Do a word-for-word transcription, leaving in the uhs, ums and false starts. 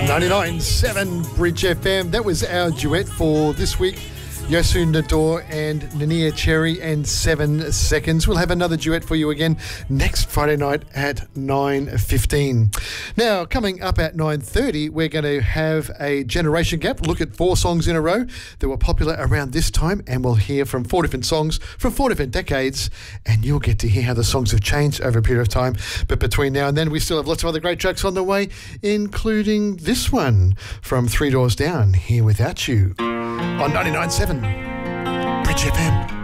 ninety-nine point seven Bridge F M. That was our duet for this week. Yosu Nador and Nania Cherry and Seven Seconds. We'll have another duet for you again next Friday night at nine fifteen. Now, coming up at nine thirty, we're going to have a generation gap. Look at four songs in a row that were popular around this time, and we'll hear from four different songs from four different decades, and you'll get to hear how the songs have changed over a period of time. But between now and then, we still have lots of other great tracks on the way, including this one from Three Doors Down, Here Without You, on ninety-nine point seven Bridge F M.